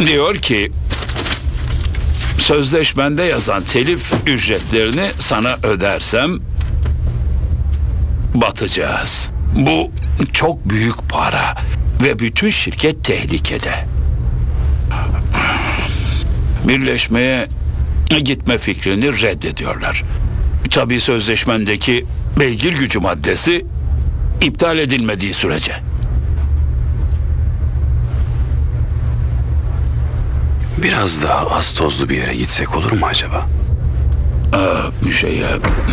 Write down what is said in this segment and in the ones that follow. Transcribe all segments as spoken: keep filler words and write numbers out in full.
Diyor ki sözleşmende yazan telif ücretlerini sana ödersem batacağız. Bu çok büyük para ve bütün şirket tehlikede. Birleşmeye gitme fikrini reddediyorlar. Tabii sözleşmendeki beygir gücü maddesi iptal edilmediği sürece. Biraz daha az tozlu bir yere gitsek olur mu acaba? Aa, bir şey ya.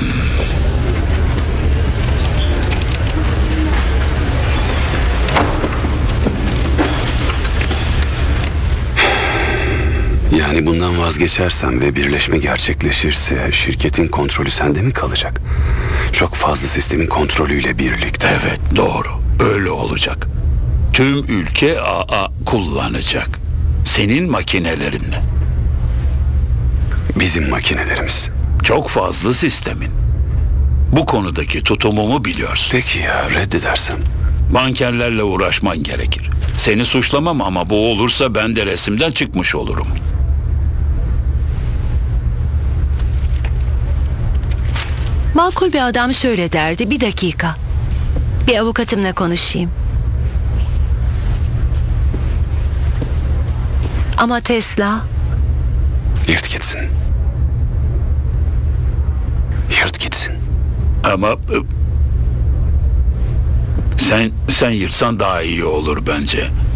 Yani bundan vazgeçersem ve birleşme gerçekleşirse şirketin kontrolü sende mi kalacak? Çok fazla sistemin kontrolüyle birlikte. Evet, doğru. Öyle olacak. Tüm ülke A A kullanacak. Senin makinelerinle. Bizim makinelerimiz. Çok fazla sistemin. Bu konudaki tutumumu biliyorsun. Peki ya reddedersem? Bankerlerle uğraşman gerekir. Seni suçlamam ama bu olursa ben de resimden çıkmış olurum. Makul bir adam şöyle derdi, bir dakika. Bir avukatımla konuşayım. Ama Tesla... Yırt gitsin. Yırt gitsin. Ama... Sen, sen yırtsan daha iyi olur bence.